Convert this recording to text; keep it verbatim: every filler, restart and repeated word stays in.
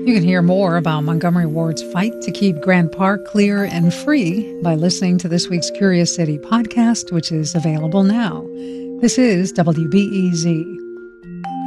You can hear more about Montgomery Ward's fight to keep Grant Park clear and free by listening to this week's Curious City podcast, which is available now. This is W B E Z.